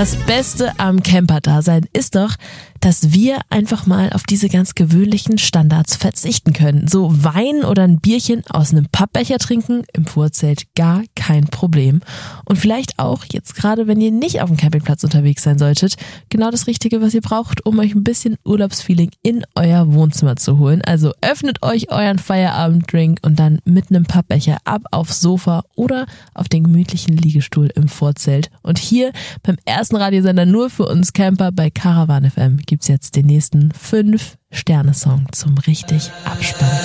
Das Beste am Camper-Dasein ist doch, dass wir einfach mal auf diese ganz gewöhnlichen Standards verzichten können. So Wein oder ein Bierchen aus einem Pappbecher trinken im Vorzelt, gar kein Problem. Und vielleicht auch jetzt gerade, wenn ihr nicht auf dem Campingplatz unterwegs sein solltet, genau das Richtige, was ihr braucht, um euch ein bisschen Urlaubsfeeling in euer Wohnzimmer zu holen. Also öffnet euch euren Feierabenddrink und dann mit einem Pappbecher ab aufs Sofa oder auf den gemütlichen Liegestuhl im Vorzelt. Und hier beim ersten Radiosender nur für uns Camper bei Caravan FM gibt's jetzt den nächsten 5-Sterne-Song zum richtig Abspannen.